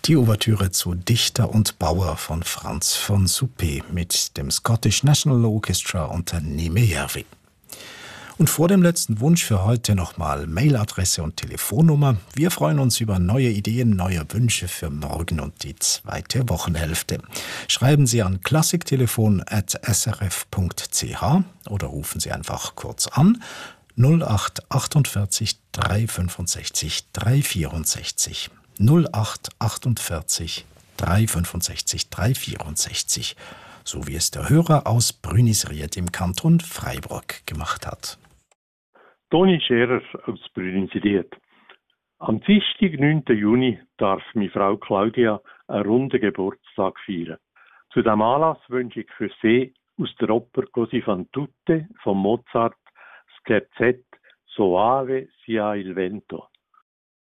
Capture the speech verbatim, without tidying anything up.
Die Ouvertüre zu Dichter und Bauer von Frans von Suppé mit dem Scottish National Orchestra unter Nime Järvi. Und vor dem letzten Wunsch für heute nochmal Mailadresse und Telefonnummer. Wir freuen uns über neue Ideen, neue Wünsche für morgen und die zweite Wochenhälfte. Schreiben Sie an klassiktelefon at s r f punkt c h oder rufen Sie einfach kurz an null acht achtundvierzig drei fünfundsechzig drei vierundsechzig. null acht achtundvierzig drei fünfundsechzig drei vierundsechzig, so wie es der Hörer aus Brünisried im Kanton Freiburg gemacht hat. Toni Scherer aus Brünisried. Am Dienstag, neunten Juni, darf meine Frau Claudia einen runden Geburtstag feiern. Zu diesem Anlass wünsche ich für sie aus der Oper Così fan tutte von Mozart das Terzett Soave sia il vento.